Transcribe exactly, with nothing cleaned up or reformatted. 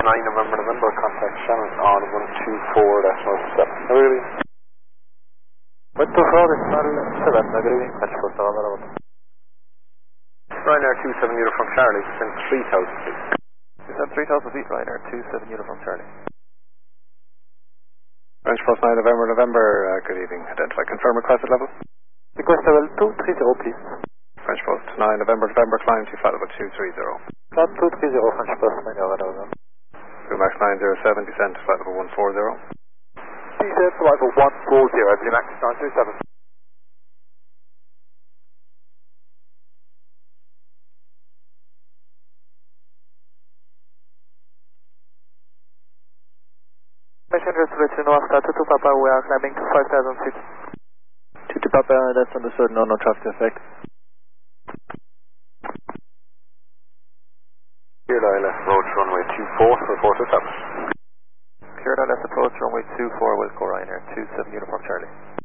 nine November November, contact Shannon on one two four dash zero seven. Really? one two four dash seven, agree. French Post November. Ryanair two seven uniform Charlie, send three thousand please. You send three thousand feet, Ryanair two seven uniform Charlie. French Post nine November November, uh, good evening. Identify, confirm requested level. Request level two three zero please. French Post nine November November, climb to flight level two three zero. Flight two three zero, French Post nine November. Max nine zero seven, descend to flight level one four zero. Descend to level one four zero, Max nine zero seven. Messenger to let you know after two two Papa, we are climbing to five thousand feet. two two Papa, that's understood, no, no traffic effect. Clear line left approach runway two four, report to establish. Clear line left approach runway two four, Wilco Ryanair two seven uniform Charlie.